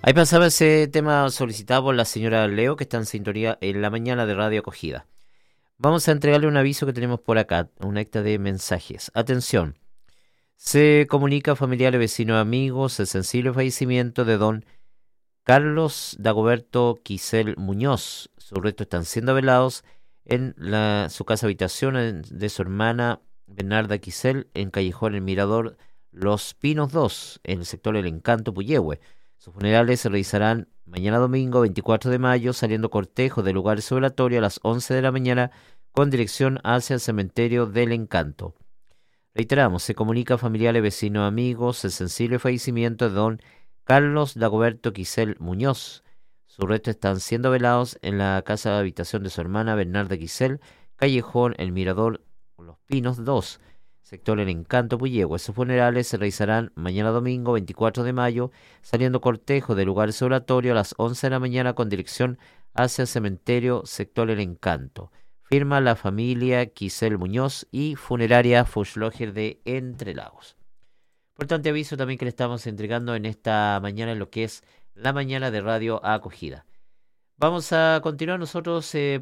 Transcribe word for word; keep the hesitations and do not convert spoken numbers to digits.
Ahí pasaba ese tema solicitado por la señora Leo, que está en sintonía en la mañana de Radio Acogida. Vamos a entregarle un aviso que tenemos por acá, un acta de mensajes. Atención, se comunica a familiares, vecinos, amigos, el sensible fallecimiento de don Carlos Dagoberto Quisel Muñoz. Sus restos están siendo velados en la, su casa habitación en- de su hermana Bernarda Quisel, en Callejón El Mirador Los Pinos dos, en el sector El Encanto, Puyehue. Sus funerales se realizarán mañana domingo veinticuatro de mayo, saliendo cortejo del lugar de su velatorio a las once de la mañana con dirección hacia el cementerio del Encanto. Reiteramos, se comunica a familiares, vecinos, amigos, el sensible fallecimiento de don Carlos Dagoberto Quisel Muñoz. Sus restos están siendo velados en la casa de habitación de su hermana Bernarda Quisel, Callejón El Mirador Los Pinos dos, sector El Encanto, Puyehue. Sus funerales se realizarán mañana domingo veinticuatro de mayo, saliendo cortejo del lugar de su oratorio a las once de la mañana con dirección hacia el cementerio sector El Encanto. Firma la familia Quisel Muñoz y Funeraria Fuschloger de Entre Lagos. Importante aviso también que le estamos entregando en esta mañana en lo que es la mañana de Radio Acogida. Vamos a continuar nosotros eh,